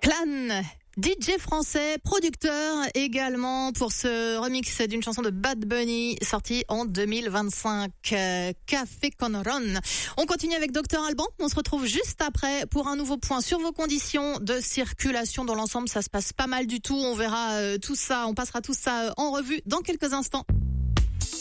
Clan, DJ français, producteur également pour ce remix d'une chanson de Bad Bunny sortie en 2025, Café con Ron. On continue avec Dr Alban, on se retrouve juste après pour un nouveau point sur vos conditions de circulation. Dans l'ensemble, ça se passe pas mal du tout, on verra tout ça, on passera tout ça en revue dans quelques instants.